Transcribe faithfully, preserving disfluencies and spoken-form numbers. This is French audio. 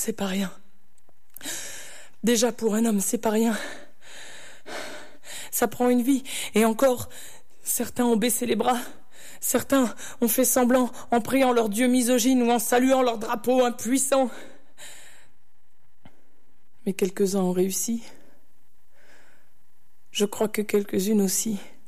c'est pas rien. Déjà pour un homme, c'est pas rien. Ça prend une vie, et encore, certains ont baissé les bras. Certains ont fait semblant en priant leur dieu misogyne ou en saluant leur drapeau impuissant. Mais quelques-uns ont réussi. Je crois que quelques-unes aussi